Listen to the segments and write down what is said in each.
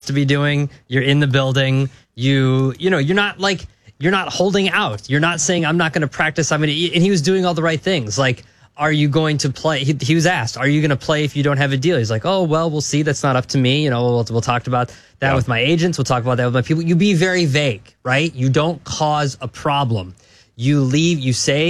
to be doing. You're in the building. You're not holding out. You're not saying, I'm not going to practice. And he was doing all the right things. Like, are you going to play? He was asked, are you going to play if you don't have a deal? He's like, oh, well, we'll see. That's not up to me. We'll talk about that with my agents. We'll talk about that with my people. You be very vague, right? You don't cause a problem. You leave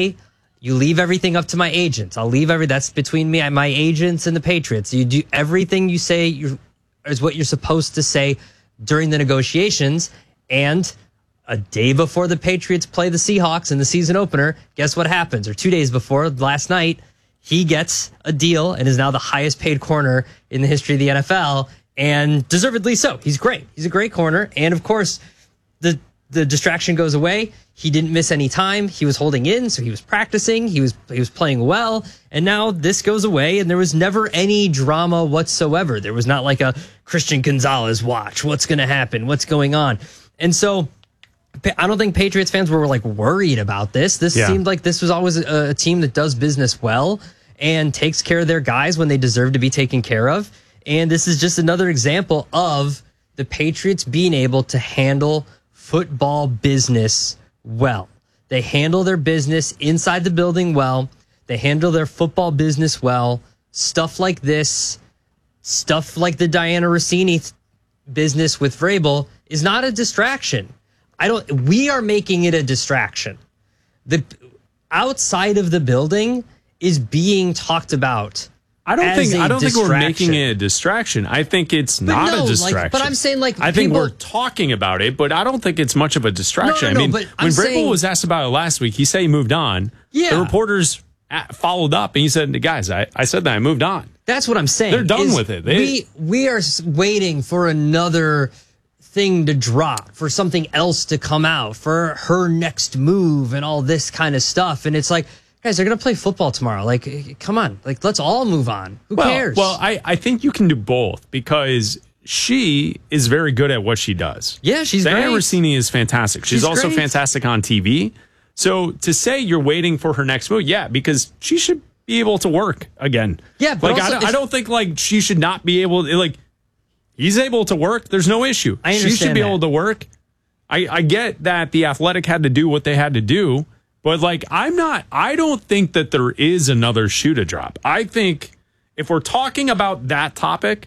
everything up to my agents. That's between me and my agents and the Patriots. You do everything you say is what you're supposed to say during the negotiations. And a day before the Patriots play the Seahawks in the season opener, guess what happens? Or 2 days before, last night, he gets a deal and is now the highest paid corner in the history of the NFL, and deservedly so. He's great. He's a great corner. And of course, the distraction goes away. He didn't miss any time. He was holding in, so he was practicing. He was playing well. And now this goes away, and there was never any drama whatsoever. There was not like a Christian Gonzalez watch. What's going to happen? What's going on? And so I don't think Patriots fans were like worried about this. This seemed like this was always a team that does business well and takes care of their guys when they deserve to be taken care of. And this is just another example of the Patriots being able to handle football business well. They handle their business inside the building well. They handle their football business well. Stuff like this, stuff like the Diana Rossini business with Vrabel is not a distraction. We are making it a distraction. The outside of the building is being talked about. I don't think we're making it a distraction. I think it's not a distraction. But I'm saying I think we're talking about it, but I don't think it's much of a distraction. When Vrabel was asked about it last week, he said he moved on. Yeah. The reporters followed up and he said, guys, I said that I moved on. That's what I'm saying. They're done with it. We are waiting for another thing to drop, for something else to come out, for her next move and all this kind of stuff. And it's like, guys, they're going to play football tomorrow. Like, come on. Like, let's all move on. Who cares? Well, I think you can do both because she is very good at what she does. Yeah, she's great. Diana Rossini is fantastic. She's also great. Fantastic on TV. So to say you're waiting for her next move, because she should be able to work again. Yeah, but I don't think she should not be able to, he's able to work. There's no issue. I understand she should be able to work. I get that the Athletic had to do what they had to do, but I don't think that there is another shoe to drop. I think if we're talking about that topic,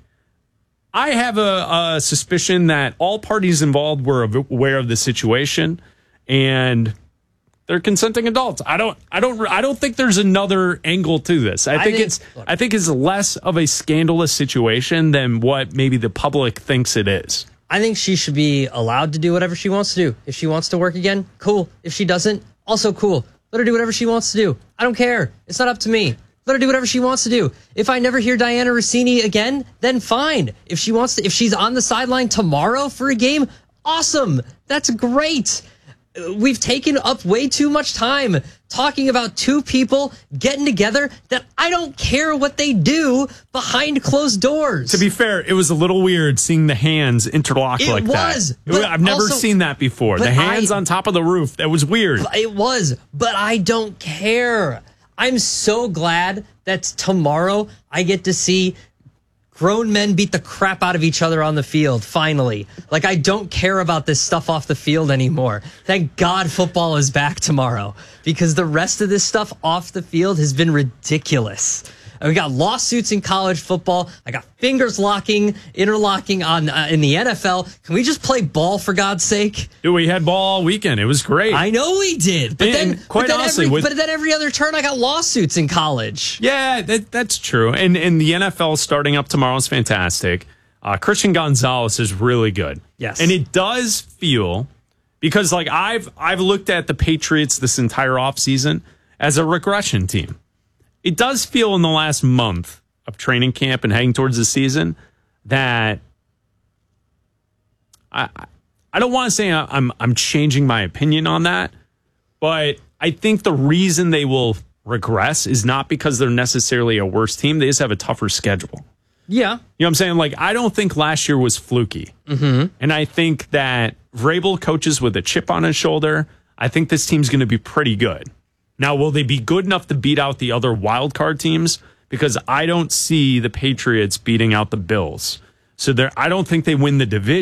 I have a suspicion that all parties involved were aware of the situation and they're consenting adults. I don't think there's another angle to this. I think it's less of a scandalous situation than what maybe the public thinks it is. I think she should be allowed to do whatever she wants to do. If she wants to work again, cool. If she doesn't, also cool. Let her do whatever she wants to do. I don't care. It's not up to me. Let her do whatever she wants to do. If I never hear Diana Rossini again, then fine. If she's on the sideline tomorrow for a game, awesome. That's great. We've taken up way too much time talking about two people getting together that I don't care what they do behind closed doors. To be fair, it was a little weird seeing the hands interlock like that. I've never seen that before. The hands on top of the roof. That was weird. It was, but I don't care. I'm so glad that tomorrow I get to see grown men beat the crap out of each other on the field, finally. I don't care about this stuff off the field anymore. Thank God football is back tomorrow, because the rest of this stuff off the field has been ridiculous. We got lawsuits in college football. I got fingers interlocking on in the NFL. Can we just play ball, for God's sake? Dude, we had ball all weekend. It was great. I know we did. But then every other turn, I got lawsuits in college. Yeah, that's true. And the NFL starting up tomorrow is fantastic. Christian Gonzalez is really good. Yes. And it does feel, because I've looked at the Patriots this entire offseason as a regression team. It does feel in the last month of training camp and heading towards the season that I don't want to say I'm changing my opinion on that, but I think the reason they will regress is not because they're necessarily a worse team. They just have a tougher schedule. Yeah. You know what I'm saying? I don't think last year was fluky. Mm-hmm. And I think that Vrabel coaches with a chip on his shoulder. I think this team's going to be pretty good. Now, will they be good enough to beat out the other wild card teams? Because I don't see the Patriots beating out the Bills. So I don't think they win the division.